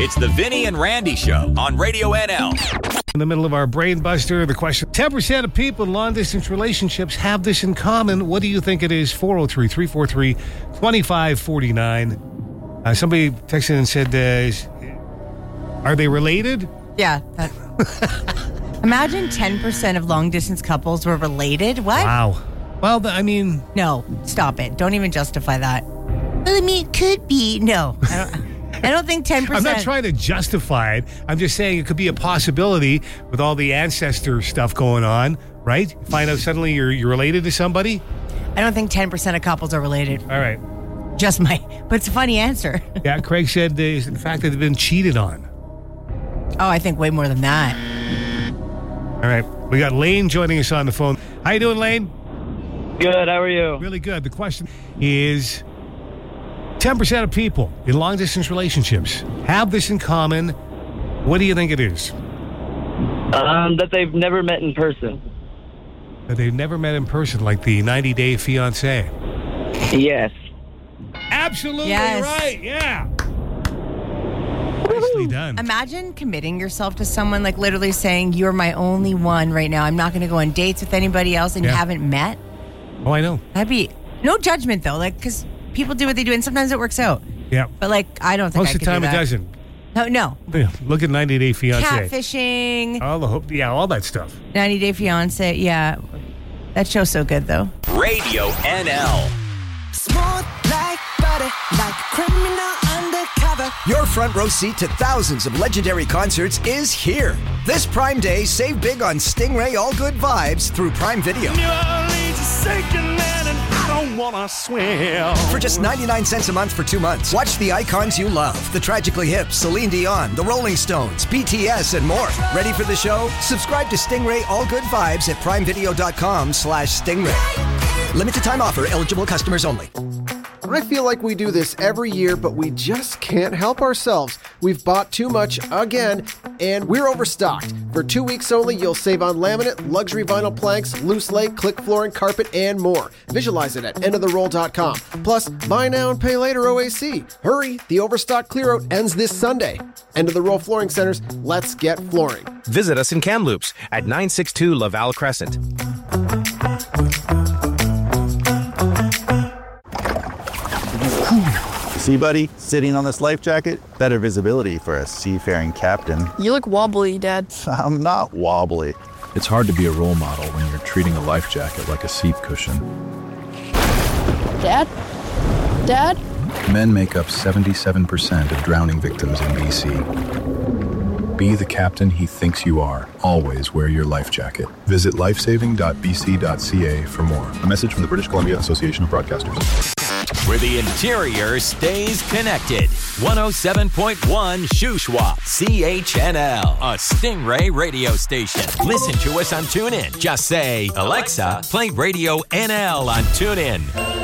It's the Vinny and Randy Show on Radio NL. In the middle of our Brain Buster, the question, 10% of people in long-distance relationships have this in common. What do you think it is? 403-343-2549. Somebody texted and said, are they related? Yeah. Imagine 10% of long-distance couples were related. What? Wow. Well, No, stop it. Don't even justify that. Well, it could be. No, I don't think 10%. I'm not trying to justify it. I'm just saying it could be a possibility with all the ancestor stuff going on, right? Find out suddenly you're related to somebody. I don't think 10% of couples are related. All right. But it's a funny answer. Yeah, Craig said the fact that they've been cheated on. Oh, I think way more than that. All right. We got Lane joining us on the phone. How you doing, Lane? Good. How are you? Really good. The question is, 10% of people in long-distance relationships have this in common. What do you think it is? That they've never met in person. That they've never met in person, like the 90-Day Fiancé. Yes. Absolutely Yes. right. Yeah. Nicely done. Imagine committing yourself to someone, like literally saying, you're my only one right now. I'm not going to go on dates with anybody else, and you haven't met. Oh, I know. That'd be no judgment, though, like, because people do what they do, and sometimes it works out. Yeah. But, like, I don't think Most I of the could time do it that. doesn't. No. Yeah, look at 90-Day Fiancé. Catfishing. All that stuff. 90 Day Fiancé, yeah. That show's so good, though. Radio NL. Smooth like butter, like a criminal undercover. Your front row seat to thousands of legendary concerts is here. This Prime Day, save big on Stingray All Good Vibes through Prime Video. New Orleans is sinking, man, and I don't wanna swim. For just 99 cents a month for 2 months, watch the icons you love. The Tragically Hip, Celine Dion, The Rolling Stones, BTS, and more. Ready for the show? Subscribe to Stingray All Good Vibes at primevideo.com/Stingray. Limited time offer, eligible customers only. I feel like we do this every year, but we just can't help ourselves. We've bought too much again, and we're overstocked. For 2 weeks only, you'll save on laminate, luxury vinyl planks, loose lay, click flooring, carpet, and more. Visualize it at endoftheroll.com. Plus, buy now and pay later OAC. Hurry, the overstock clear-out ends this Sunday. End of the Roll Flooring Centers, let's get flooring. Visit us in Kamloops at 962 Laval Crescent. See, buddy, sitting on this life jacket, better visibility for a seafaring captain. You look wobbly, Dad. I'm not wobbly. It's hard to be a role model when you're treating a life jacket like a seat cushion. Dad? Dad? Men make up 77% of drowning victims in BC. Be the captain he thinks you are. Always wear your life jacket. Visit lifesaving.bc.ca for more. A message from the British Columbia Association of Broadcasters. Where the interior stays connected. 107.1 Shuswap, CHNL, a Stingray radio station. Listen to us on TuneIn. Just say, Alexa, play Radio NL on TuneIn.